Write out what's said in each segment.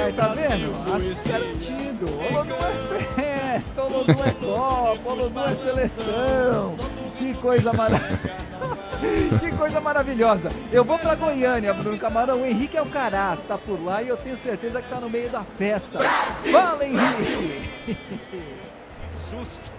Aí, tá vendo? Assim garantido. O Lodum é festa, o Lodum é Copa, o Lodum é seleção. Que coisa maravilhosa. Que coisa maravilhosa. Eu vou pra Goiânia, Bruno Camarão. O Henrique Alcaraz tá por lá e eu tenho certeza que tá no meio da festa. Fala, Henrique. Susto.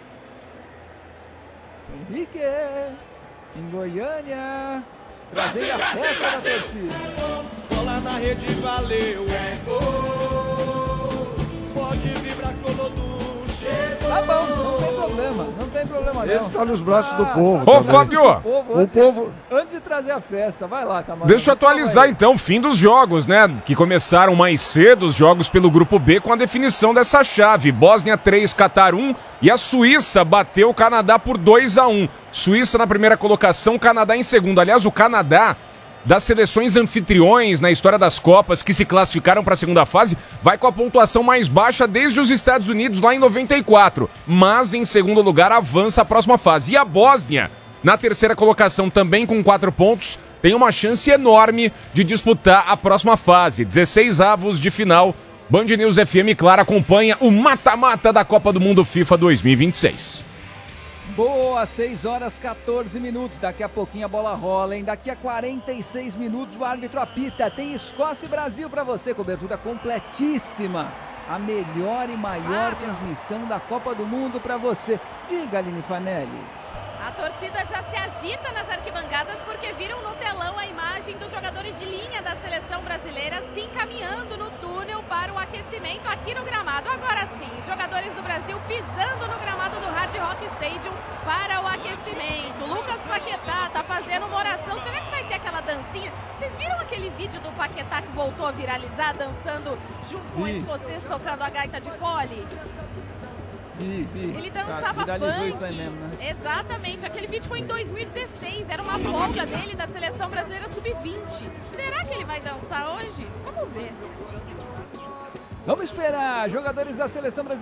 Henrique, em Goiânia, trazendo a festa da torcida. Bola na rede, valeu, é gol. Pode vibrar com o Lodum. Tá bom, não tem problema não. Esse tá nos braços do povo. Ô, também. Fábio, O povo... Antes de trazer a festa, vai lá, Camarão. deixa eu atualizar então, fim dos jogos, né? Que começaram mais cedo, os jogos pelo Grupo B com a definição dessa chave. Bósnia 3, Catar 1 e a Suíça bateu o Canadá por 2-1. Suíça na primeira colocação, Canadá em segundo. Aliás, o Canadá, das seleções anfitriões na história das Copas que se classificaram para a segunda fase, vai com a pontuação mais baixa desde os Estados Unidos lá em 94. Mas em segundo lugar avança a próxima fase. E a Bósnia, na terceira colocação também com 4 pontos, tem uma chance enorme de disputar a próxima fase. 16 avos de final. Band News FM, claro, acompanha o mata-mata da Copa do Mundo FIFA 2026. Boa, 6 horas 14 minutos. Daqui a pouquinho a bola rola, hein? Daqui a 46 minutos o árbitro apita. Tem Escócia e Brasil pra você. Cobertura completíssima. A melhor e maior transmissão da Copa do Mundo pra você. Diga, Aline Fanelli. A torcida já se agita nas arquibancadas porque viram no telão a imagem dos jogadores de linha da seleção brasileira se encaminhando no túnel para o aquecimento aqui no gramado. Agora sim, jogadores do Brasil pisando no gramado do Hard Rock Stadium para o aquecimento. Lucas Paquetá tá fazendo uma oração. Será que vai ter aquela dancinha? Vocês viram aquele vídeo do Paquetá que voltou a viralizar, dançando junto com o escocês tocando a gaita de fole? Ele dançava funk. Isso aí mesmo, né? Exatamente, aquele vídeo foi em 2016, era uma folga dele da seleção brasileira sub-20. Será que ele vai dançar hoje? Vamos ver. Vamos esperar, jogadores da seleção brasileira.